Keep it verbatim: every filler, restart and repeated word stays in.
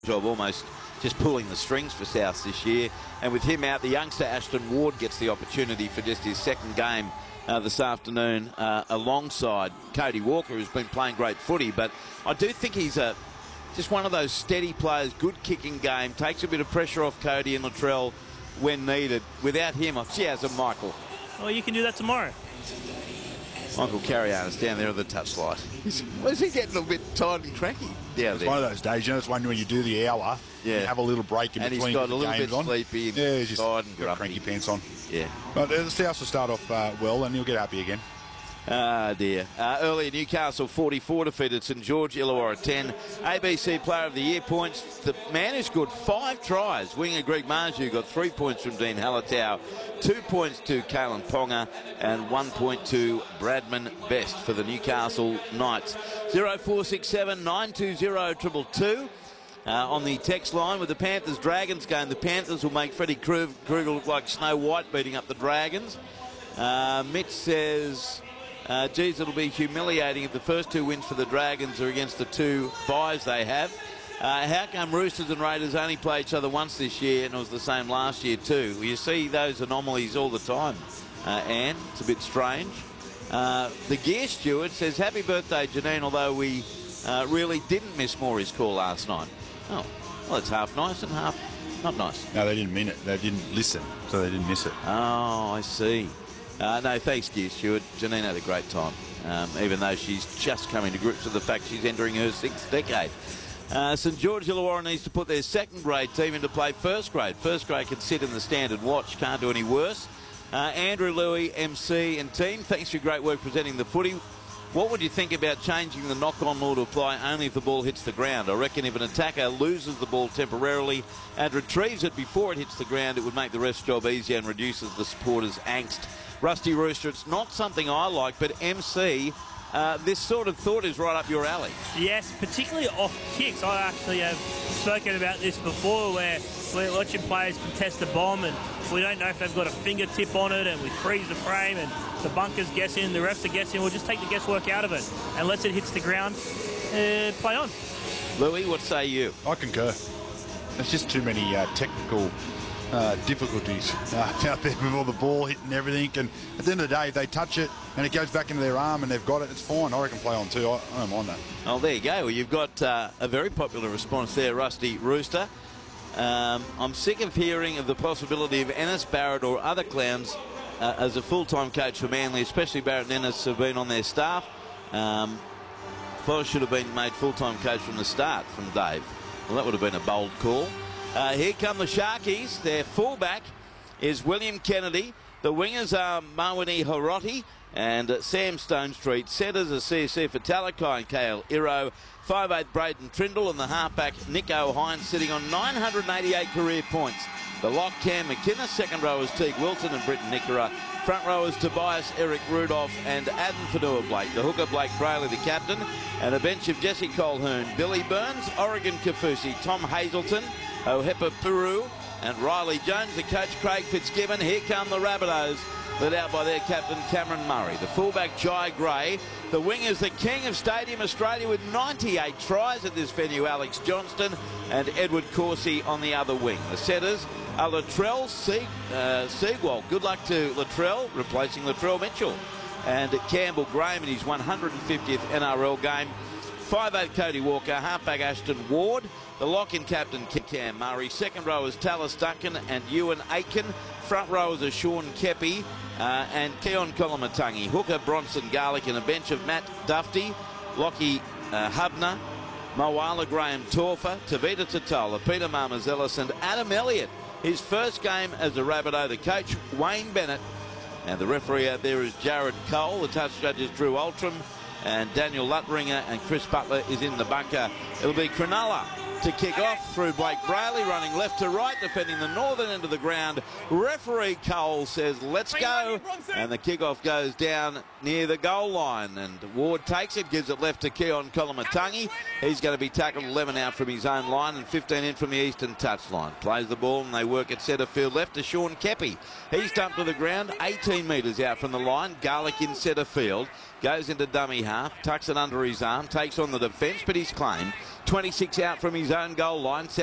job almost just pulling the strings for South this year. And with him out, the youngster Ashton Ward gets the opportunity for just his second game uh, this afternoon uh, alongside Cody Walker, who's been playing great footy. But I do think he's a just one of those steady players, good kicking game, takes a bit of pressure off Cody and Latrell when needed. Without him, I see as a Michael. Well, you can do that tomorrow. Michael Carianis down there on the touchline. Where's he getting a bit tired and cranky down It's there? one of those days, you know, it's one when you do the hour, yeah. you have a little break in and between. And he's got the a little games bit on. sleepy and yeah, he's just tired and got grumpy. cranky pants on. Yeah. But the South will start off uh, well, and he'll get happy again. Ah, dear. Uh, earlier, Newcastle forty-four defeated St George, Illawarra ten. A B C Player of the Year points. The man who scored five tries, winger Greg Marju, got three points from Dean Hallertau, two points to Kalen Ponga, and one point to Bradman Best for the Newcastle Knights. zero four six seven nine two zero two two two. Uh, on the text line with the Panthers-Dragons game. The Panthers will make Freddie Krug- Kruger look like Snow White beating up the Dragons. Uh, Mitch says, uh, geez, it'll be humiliating if the first two wins for the Dragons are against the two byes they have. Uh, how come Roosters and Raiders only play each other once this year and it was the same last year too? Well, you see those anomalies all the time, uh, Anne. It's a bit strange. Uh, the Gear Steward says, happy birthday, Janine, although we uh, really didn't miss Maury's call last night. Oh, well, it's half nice and half not nice. No, they didn't mean it. They didn't listen, so they didn't miss it. Oh, I see. Uh, no, thanks, Gear Stewart. Janine had a great time, um, even though she's just coming to grips with the fact she's entering her sixth decade. Uh, St George Illawarra needs to put their second grade team into play first grade. First grade can sit in the stand and watch, can't do any worse. Uh, Andrew Louis, M C and team, thanks for your great work presenting the footy. What would you think about changing the knock-on law to apply only if the ball hits the ground? I reckon if an attacker loses the ball temporarily and retrieves it before it hits the ground, it would make the ref's job easier and reduces the supporters' angst. Rusty Rooster, it's not something I like, but M C, uh, this sort of thought is right up your alley. Yes, particularly off kicks. I actually have spoken about this before, where we're watching players contest the bomb and we don't know if they've got a fingertip on it, and we freeze the frame and the bunker's guessing, the refs are guessing. We'll just take the guesswork out of it. Unless it hits the ground, uh, play on. Louis, what say you? I concur. There's just too many uh, technical uh, difficulties uh, out there with all the ball hitting everything. And at the end of the day, if they touch it and it goes back into their arm and they've got it, it's fine. I reckon play on too. I, I don't mind that. Oh, there you go. Well, you've got uh, a very popular response there, Rusty Rooster. Um, I'm sick of hearing of the possibility of Ennis, Barrett or other clowns uh, as a full-time coach for Manly, especially Barrett and Ennis have been on their staff. Um, Foz should have been made full-time coach from the start from Dave. Well, that would have been a bold call. Uh, here come the Sharkies. Their fullback is William Kennedy. The wingers are Mawini Hiroti and uh, Sam Stone Street. Setters are C S C for Talakai and K L Iro. five eight Braden Trindle, and the halfback Nico Hines sitting on nine hundred eighty-eight career points. The lock Cam McInnes, second rowers Teague Wilton and Britton Nickera. Front rowers Tobias Eric Rudolph and Adam Fanua Blake. The hooker Blake Brayley, the captain, and a bench of Jesse Colquhoun, Billy Burns, Oregon Kafusi, Tom Hazelton, Ohepa Puru, and Riley Jones. The coach Craig Fitzgibbon. Here come the Rabbitohs, led out by their captain Cameron Murray. The fullback Jai Gray. The wingers, the king of Stadium Australia with ninety-eight tries at this venue, Alex Johnston, and Edward Corsi on the other wing. The setters are Latrell Sieg, uh, Siegwald. Good luck to Latrell, replacing Latrell Mitchell. And Campbell Graham in his one hundred fiftieth N R L game. five eight Cody Walker, halfback Ashton Ward. The lock-in captain Cam Murray. Second rowers Tallis Duncan and Ewan Aiken. Front rowers are Sean Kepi uh, and Keon Kolomatangi. Hooker Bronson Garlick and a bench of Matt Dufty, Lockie uh, Hubner, Moala Graham Torfer, Tavita Totola, Peter Marmazelis and Adam Elliott. His first game as a Rabbitoh. The coach Wayne Bennett, and the referee out there is Jared Cole. The touch judges Drew Altram and Daniel Lutringer, and Chris Butler is in the bunker. It'll be Cronulla to kick off through Blake Brayley, running left to right, defending the northern end of the ground. Referee Cole says, let's go. And the kickoff goes down near the goal line. And Ward takes it, gives it left to Keon Kolomatangi. He's going to be tackled eleven out from his own line and fifteen in from the eastern touchline. Plays the ball and they work at centre field left to Sean Kepi. He's dumped to the ground, eighteen metres out from the line. Garlick in centre field. Goes into dummy half, tucks it under his arm, takes on the defence, but he's claimed. twenty-six out from his his own goal line.